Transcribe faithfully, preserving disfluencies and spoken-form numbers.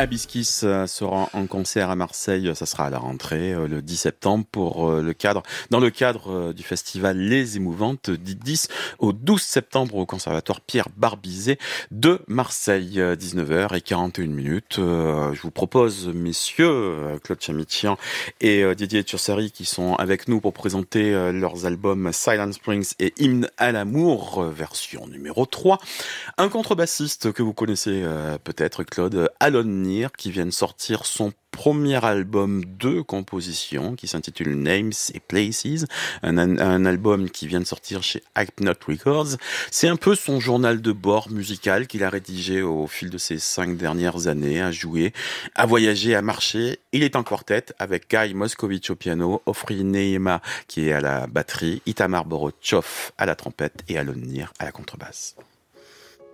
Hibiscus sera en concert à Marseille, ça sera à la rentrée le dix septembre pour le cadre, dans le cadre du festival Les Émouvantes du dix au douze septembre au conservatoire Pierre Barbizet de Marseille, dix-neuf heures quarante-et-une minutes. Je vous propose, messieurs, Claude Chamichian et Didier Tursari qui sont avec nous pour présenter leurs albums Silent Springs et Hymne à l'amour, version numéro trois. Un contrebassiste que vous connaissez peut-être, Claude, Alon Neer, qui vient de sortir son premier album de composition qui s'intitule Names et Places, un, un album qui vient de sortir chez Hypnot Records. C'est un peu son journal de bord musical qu'il a rédigé au fil de ces cinq dernières années, à jouer, à voyager, à marcher. Il est en quartet avec Guy Moscovitch au piano, Ofri Neema qui est à la batterie, Itamar Borotchov à la trompette et Alon Neer à la contrebasse.